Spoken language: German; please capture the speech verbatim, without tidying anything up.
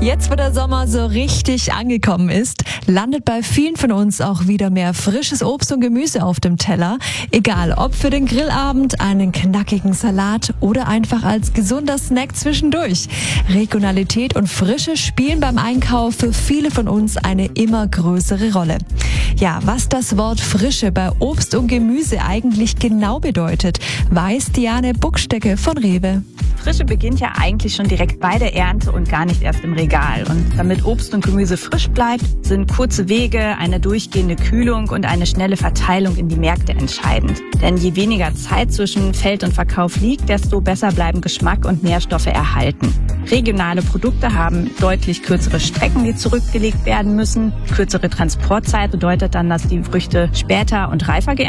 Jetzt, wo der Sommer so richtig angekommen ist, landet bei vielen von uns auch wieder mehr frisches Obst und Gemüse auf dem Teller. Egal, ob für den Grillabend, einen knackigen Salat oder einfach als gesunder Snack zwischendurch. Regionalität und Frische spielen beim Einkauf für viele von uns eine immer größere Rolle. Ja, was das Wort Frische bei Obst und Gemüse eigentlich genau bedeutet, weiß Diane Buckstecke von Rewe. Frische beginnt ja eigentlich schon direkt bei der Ernte und gar nicht erst im Regal. Und damit Obst und Gemüse frisch bleibt, sind kurze Wege, eine durchgehende Kühlung und eine schnelle Verteilung in die Märkte entscheidend. Denn je weniger Zeit zwischen Feld und Verkauf liegt, desto besser bleiben Geschmack und Nährstoffe erhalten. Regionale Produkte haben deutlich kürzere Strecken, die zurückgelegt werden müssen. Kürzere Transportzeit bedeutet dann, dass die Früchte später und reifer geerntet